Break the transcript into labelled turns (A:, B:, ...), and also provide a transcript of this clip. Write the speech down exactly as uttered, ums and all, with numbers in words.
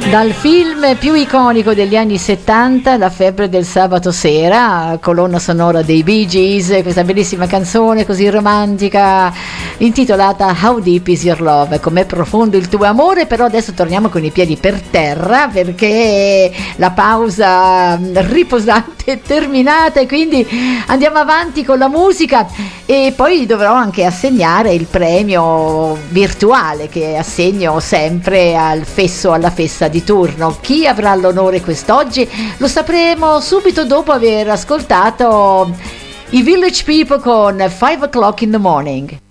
A: Dal film più iconico degli anni settanta, La febbre del sabato sera, colonna sonora dei Bee Gees, questa bellissima canzone così romantica intitolata How Deep Is Your Love, com'è profondo il tuo amore. Però adesso torniamo con i piedi per terra perché la pausa riposante è terminata e quindi andiamo avanti con la musica, e poi dovrò anche assegnare il premio virtuale che assegno sempre al fesso, alla fessa di turno. Chi avrà l'onore quest'oggi lo sapremo subito dopo aver ascoltato i Village People con Five O'Clock in the Morning.